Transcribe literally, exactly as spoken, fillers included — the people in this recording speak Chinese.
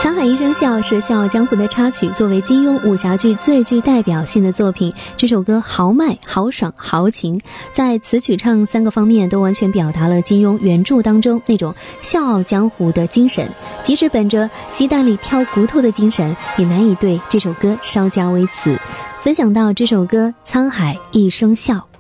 沧海一声笑是《笑傲江湖》的插曲，作为金庸武侠剧最具代表性的作品，这首歌豪迈、豪爽、豪情，在词曲唱三个方面都完全表达了金庸原著当中那种笑傲江湖的精神，即使本着鸡蛋里挑骨头的精神，也难以对这首歌稍加微词。分享到这首歌《沧海一声笑》。